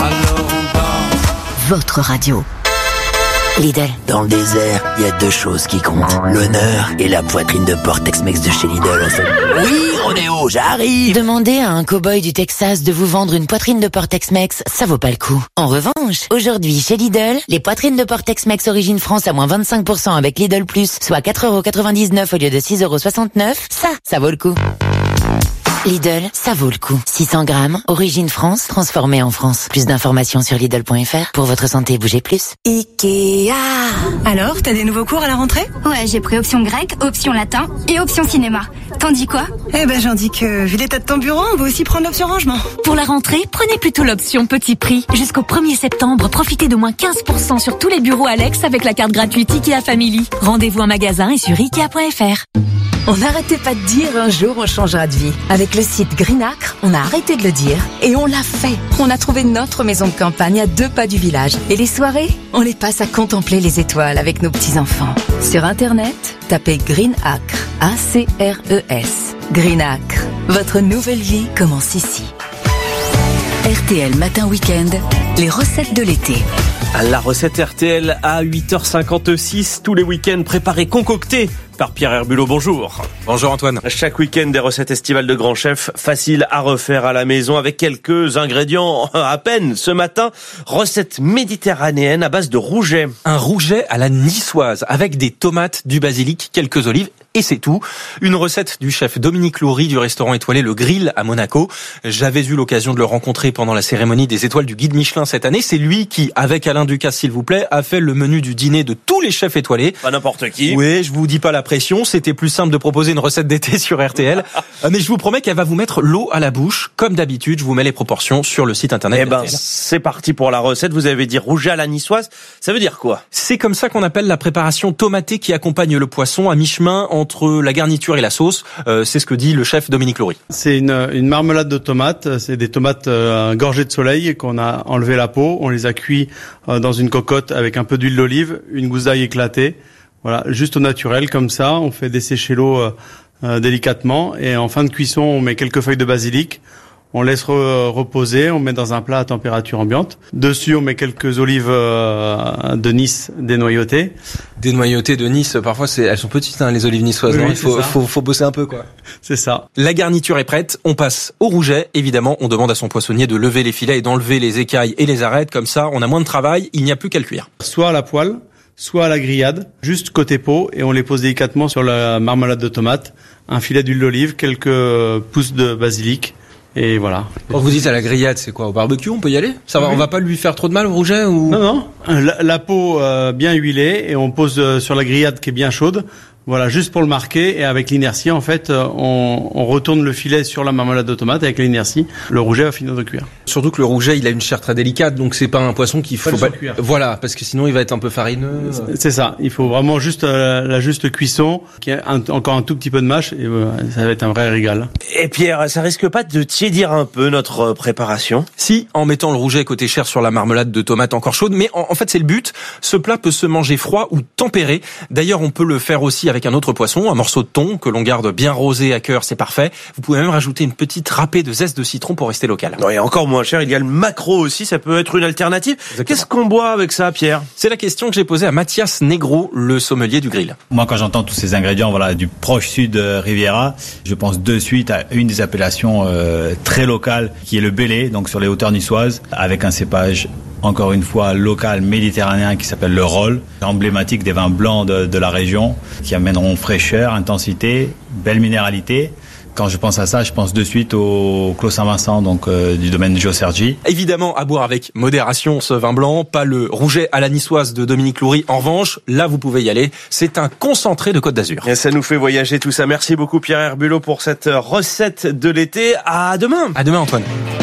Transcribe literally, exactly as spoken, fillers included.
alors on danse. Votre radio. Lidl. Dans le désert, il y a deux choses qui comptent. L'honneur et la poitrine de porc Tex-Mex de chez Lidl, en fait. Oui, Ronéo, j'arrive. Demandez à un cow-boy du Texas de vous vendre une poitrine de porc Tex-Mex, ça vaut pas le coup. En revanche, aujourd'hui, chez Lidl, les poitrines de porc Tex-Mex Origine France à moins vingt-cinq pour cent avec Lidl Plus, soit quatre euros quatre-vingt-dix-neuf au lieu de six euros soixante-neuf, ça, ça vaut le coup. Lidl, ça vaut le coup. six cents grammes, origine France, transformée en France. Plus d'informations sur Lidl point F R. Pour votre santé, bougez plus. Ikea. Alors, t'as des nouveaux cours à la rentrée ? Ouais, j'ai pris option grec, option latin et option cinéma. T'en dis quoi ? Eh ben, j'en dis que, vu l'état de ton bureau, on va aussi prendre l'option rangement. Pour la rentrée, prenez plutôt l'option petit prix. Jusqu'au premier septembre, profitez de moins quinze pour cent sur tous les bureaux Alex avec la carte gratuite Ikea Family. Rendez-vous en magasin et sur Ikea point F R. On n'arrêtait pas de dire un jour on changera de vie. Avec le site Greenacre, on a arrêté de le dire et on l'a fait. On a trouvé notre maison de campagne à deux pas du village. Et les soirées, on les passe à contempler les étoiles avec nos petits-enfants. Sur Internet, tapez Greenacre, A C R E S. Greenacre, votre nouvelle vie commence ici. R T L Matin Week-end, les recettes de l'été. La recette R T L à huit heures cinquante-six, tous les week-ends préparés, concoctés par Pierre Herbulot. Bonjour. Bonjour Antoine. Chaque week-end, des recettes estivales de grands chefs, faciles à refaire à la maison avec quelques ingrédients à peine. Ce matin, recette méditerranéenne à base de rouget. Un rouget à la niçoise avec des tomates, du basilic, quelques olives. Et c'est tout. Une recette du chef Dominique Loury du restaurant étoilé Le Grill à Monaco. J'avais eu l'occasion de le rencontrer pendant la cérémonie des étoiles du guide Michelin cette année. C'est lui qui, avec Alain Ducasse s'il vous plaît, a fait le menu du dîner de tous les chefs étoilés. Pas n'importe qui. Oui, je vous dis pas la pression. C'était plus simple de proposer une recette d'été sur R T L. Mais je vous promets qu'elle va vous mettre l'eau à la bouche. Comme d'habitude, je vous mets les proportions sur le site internet. Eh ben, c'est parti pour la recette. Vous avez dit rouget à la niçoise. Ça veut dire quoi? C'est comme ça qu'on appelle la préparation tomatée qui accompagne le poisson à mi-chemin entre la garniture et la sauce. Euh, c'est ce que dit le chef Dominique Loury. C'est une, une marmelade de tomates. C'est des tomates euh, gorgées de soleil qu'on a enlevé la peau. On les a cuits euh, dans une cocotte avec un peu d'huile d'olive, une gousse d'ail éclatée. Voilà, juste au naturel comme ça. On fait dessécher l'eau euh, euh, délicatement et en fin de cuisson, on met quelques feuilles de basilic. On laisse re- reposer, on met dans un plat à température ambiante. Dessus, on met quelques olives euh, de Nice dénoyautées. Dénoyautées de Nice, parfois c'est, elles sont petites hein, les olives niçoises. Oui, non oui, il faut, faut, faut bosser un peu quoi. C'est ça. La garniture est prête, on passe au rouget. Évidemment, on demande à son poissonnier de lever les filets et d'enlever les écailles et les arêtes. Comme ça, on a moins de travail, il n'y a plus qu'à le cuire. Soit à la poêle, soit à la grillade, juste côté peau, et on les pose délicatement sur la marmelade de tomate. Un filet d'huile d'olive, quelques pousses de basilic. Et voilà. Quand vous dites à la grillade, c'est quoi? Au barbecue, on peut y aller? Ça va, oui. On va pas lui faire trop de mal au rouget ou? Non, non. La, la peau euh, bien huilée et on pose euh, sur la grillade qui est bien chaude. Voilà, juste pour le marquer. Et avec l'inertie, en fait, euh, on, on retourne le filet sur la marmelade de tomate. Avec l'inertie, le rouget va finir de cuire. Surtout que le rouget, il a une chair très délicate, donc c'est pas un poisson qu'il faut pas pas... cuire. Voilà, parce que sinon il va être un peu farineux. C'est ça. Il faut vraiment juste euh, la juste cuisson, qui a un, encore un tout petit peu de mâche, et euh, ça va être un vrai régal. Et Pierre, ça risque pas de tiédir un peu notre préparation? Si, en mettant le rouget côté chair sur la marmelade de tomate encore chaude, mais en, en fait c'est le but. Ce plat peut se manger froid ou tempéré. D'ailleurs, on peut le faire aussi avec un autre poisson, un morceau de thon que l'on garde bien rosé à cœur, c'est parfait. Vous pouvez même rajouter une petite râpée de zeste de citron pour rester local. Non, et encore moins cher, il y a le maquereau aussi, ça peut être une alternative. Exactement. Qu'est-ce qu'on boit avec ça, Pierre? C'est la question que j'ai posée à Mathias Negro, le sommelier du grill. Moi, quand j'entends tous ces ingrédients, voilà, du proche sud de Riviera, je pense de suite à une des appellations euh, très locales, qui est le Bélé, donc sur les hauteurs niçoises, avec un cépage encore une fois local méditerranéen qui s'appelle le Roll, emblématique des vins blancs de, de la région, qui amèneront fraîcheur, intensité, belle minéralité. Quand je pense à ça, je pense de suite au Clos Saint-Vincent, donc euh, du domaine Gio Sergi. Évidemment, à boire avec modération ce vin blanc, pas le rouget à la niçoise de Dominique Loury. En revanche, là vous pouvez y aller, c'est un concentré de Côte d'Azur. Et ça nous fait voyager tout ça. Merci beaucoup Pierre Herbulot pour cette recette de l'été. À demain. À demain Antoine.